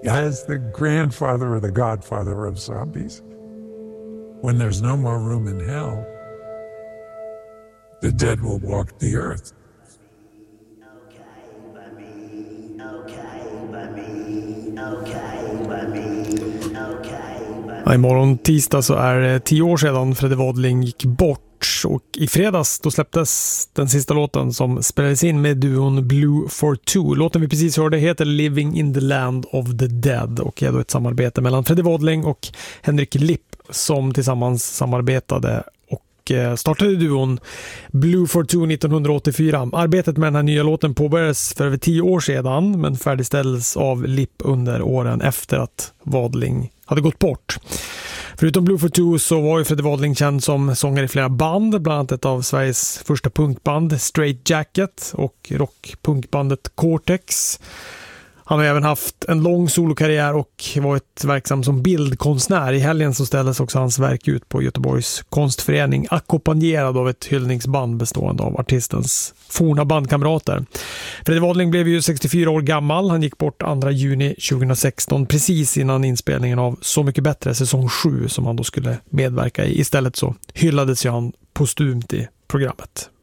As the grandfather or the godfather of zombies, when there's no more room in hell, the dead will walk the earth. Imorgon tisdag så är det 10 år sedan Freddie Wadling gick bort, och i fredags då släpptes den sista låten som spelades in med duon Blue for Two. Låten vi precis hörde heter Living in the Land of the Dead och är då ett samarbete mellan Freddie Wadling och Henrik Lipp som tillsammans samarbetade och startade duon Blue for Two 1984. Arbetet med den här nya låten påbörjades för över 10 år sedan men färdigställdes av Lipp under åren efter att Wadling hade gått bort. Förutom Blue for Two så var ju Freddie Wadling känd som sångare i flera band, bland annat ett av Sveriges första punkband, Straight Jacket, och rockpunkbandet Cortex. Han har även haft en lång solokarriär och varit verksam som bildkonstnär. I helgen så ställdes också hans verk ut på Göteborgs konstförening, ackompanjerad av ett hyllningsband bestående av artistens forna bandkamrater. Freddie Wadling blev ju 64 år gammal. Han gick bort 2 juni 2016, precis innan inspelningen av Så mycket bättre säsong 7 som han då skulle medverka i. Istället så hyllades ju han postumt i programmet.